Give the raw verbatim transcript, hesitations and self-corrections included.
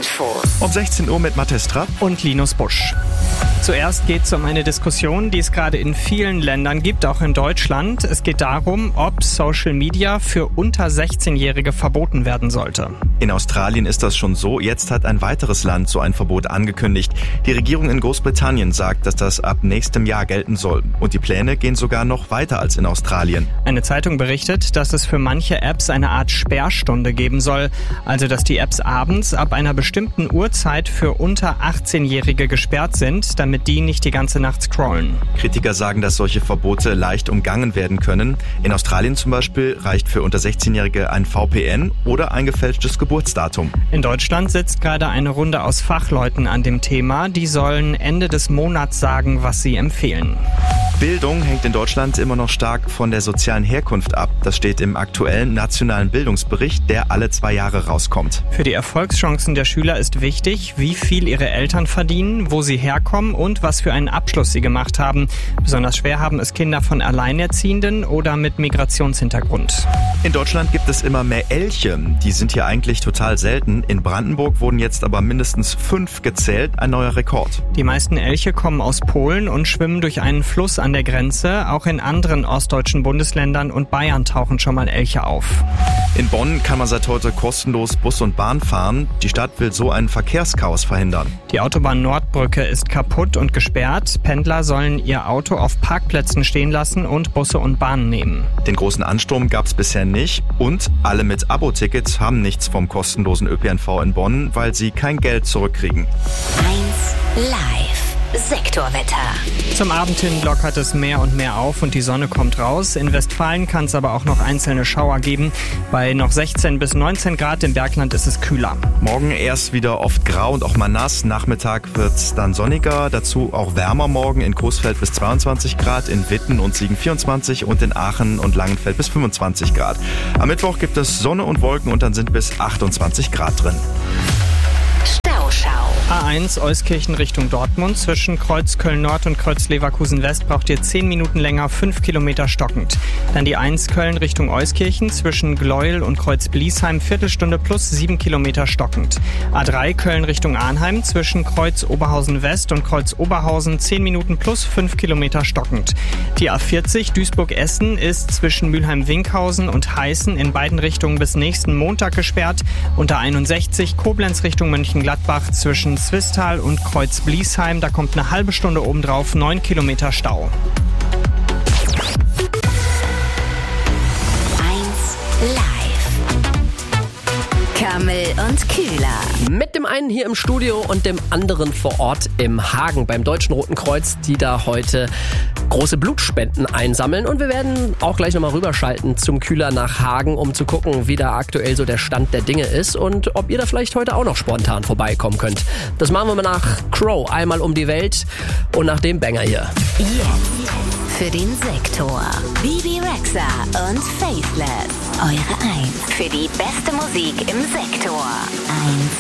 Info. Um sechzehn Uhr mit Mathis Trapp und Linus Busch. Zuerst geht es um eine Diskussion, die es gerade in vielen Ländern gibt, auch in Deutschland. Es geht darum, ob Social Media für unter sechzehnjährige verboten werden sollte. In Australien ist das schon so. Jetzt hat ein weiteres Land so ein Verbot angekündigt. Die Regierung in Großbritannien sagt, dass das ab nächstem Jahr gelten soll. Und die Pläne gehen sogar noch weiter als in Australien. Eine Zeitung berichtet, dass es für manche Apps eine Art Sperrstunde geben soll. Also, dass die Apps abends ab einer bestimmten Uhrzeit für unter achtzehnjährige gesperrt sind, damit die nicht die ganze Nacht scrollen. Kritiker sagen, dass solche Verbote leicht umgangen werden können. In Australien zum Beispiel reicht für unter sechzehnjährige ein V P N oder ein gefälschtes Geburtsdatum. In Deutschland sitzt gerade eine Runde aus Fachleuten an dem Thema. Die sollen Ende des Monats sagen, was sie empfehlen. Bildung hängt in Deutschland immer noch stark von der sozialen Herkunft ab. Das steht im aktuellen nationalen Bildungsbericht, der alle zwei Jahre rauskommt. Für die Erfolgschancen der Schüler ist wichtig, wie viel ihre Eltern verdienen, wo sie herkommen und was für einen Abschluss sie gemacht haben. Besonders schwer haben es Kinder von Alleinerziehenden oder mit Migrationshintergrund. In Deutschland gibt es immer mehr Elche. Die sind hier eigentlich total selten. In Brandenburg wurden jetzt aber mindestens fünf gezählt, ein neuer Rekord. Die meisten Elche kommen aus Polen und schwimmen durch einen Fluss an der Grenze. Auch in anderen ostdeutschen Bundesländern und Bayern tauchen schon mal Elche auf. In Bonn kann man seit heute kostenlos Bus und Bahn fahren. Die Stadt will so ein Verkehrschaos verhindern. Die Autobahn Nordbrücke ist kaputt und gesperrt. Pendler sollen ihr Auto auf Parkplätzen stehen lassen und Busse und Bahnen nehmen. Den großen Ansturm gab es bisher nicht. Und alle mit Abo-Tickets haben nichts vom kostenlosen Ö P N V in Bonn, weil sie kein Geld zurückkriegen. eins live. Sektorwetter. Zum Abend hin lockert es mehr und mehr auf und die Sonne kommt raus. In Westfalen kann es aber auch noch einzelne Schauer geben. Bei noch sechzehn bis neunzehn Grad im Bergland ist es kühler. Morgen erst wieder oft grau und auch mal nass. Nachmittag wird es dann sonniger. Dazu auch wärmer morgen. In Coesfeld bis zweiundzwanzig Grad, in Witten und Siegen vierundzwanzig und in Aachen und Langenfeld bis fünfundzwanzig Grad. Am Mittwoch gibt es Sonne und Wolken und dann sind bis achtundzwanzig Grad drin. A eins Euskirchen Richtung Dortmund. Zwischen Kreuz Köln-Nord und Kreuz Leverkusen-West braucht ihr zehn Minuten länger, fünf Kilometer stockend. Dann die eins Köln Richtung Euskirchen. Zwischen Gleuel und Kreuz Bliesheim Viertelstunde plus sieben Kilometer stockend. A drei Köln Richtung Arnheim. Zwischen Kreuz Oberhausen-West und Kreuz Oberhausen zehn Minuten plus fünf Kilometer stockend. Die A vierzig Duisburg-Essen ist zwischen Mülheim-Winkhausen und Heißen in beiden Richtungen bis nächsten Montag gesperrt. Und A einundsechzig Koblenz Richtung Mönchengladbach zwischen Zwistal und Kreuz Bliesheim, da kommt eine halbe Stunde obendrauf, neun Kilometer Stau. eins live. Kammel und Kühler. Mit dem einen hier im Studio und dem anderen vor Ort im Hagen beim Deutschen Roten Kreuz, die da heute große Blutspenden einsammeln. Und wir werden auch gleich nochmal rüberschalten zum Kühler nach Hagen, um zu gucken, wie da aktuell so der Stand der Dinge ist und ob ihr da vielleicht heute auch noch spontan vorbeikommen könnt. Das machen wir mal nach Crow, einmal um die Welt und nach dem Banger hier. Jetzt für den Sektor. Bibi Rexha und Faithless. Eure eins für die beste Musik im Sektor. eins